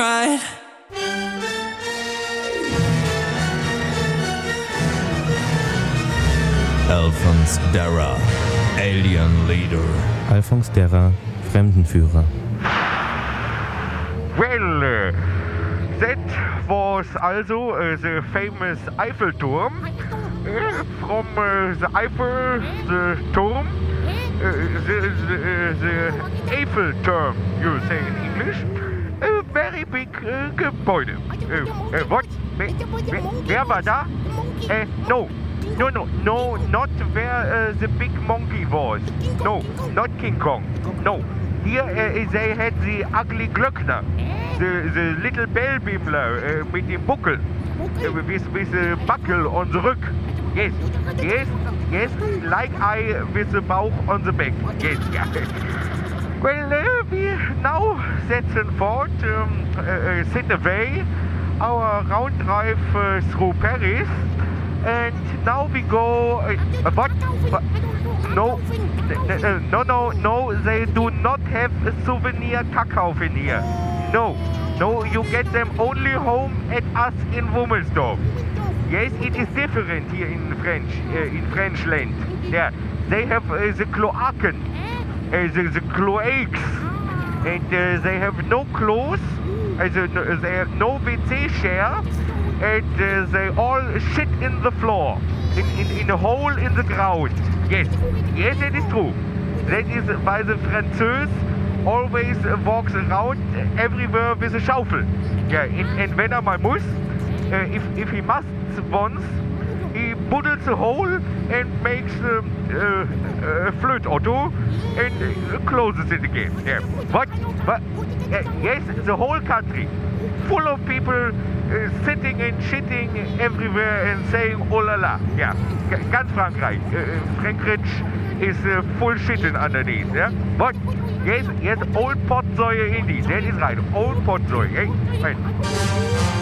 cried. Alphonse Darra, Alien Leader. Alphonse Darra, Fremdenführer. Well, that was also the famous Eiffelturm. From the Eiffel, the Turm, the Eiffelturm, you say in English. A very big Gebäude. What? Wer war da? No, not where the big monkey was. No, not King Kong. No. Here they had the ugly Glöckner, the little Bellbimler mit dem Buckel, with the buckle on the Rück. Yes, like I with the Bauch on the back. Yes, yeah. Well, we now setzen fort, set away our round drive through Paris, and now we go. What? No, they do not have a souvenir Kackhaufen here. No, you get them only home at us in Wummelsdorf. Yes, it is different here in French land. Yeah, they have the cloaken, the cloaques, and they have no clothes, they have no WC share, and they all shit in the floor, in a hole in the ground. Yes, that is true. That is why the Französ always walks around everywhere with a schaufel. Yeah, and when mal muss, if he must once, he buddles a hole and makes a flute auto and closes it again. Yeah. What? Yes, the whole country full of people sitting and shitting everywhere and saying oh la la. Yeah, ganz Frankreich. Frankreich is full shitting underneath. Yeah. But yes, old Potsäue indeed. That is right. Old Potsäue. Hey, right.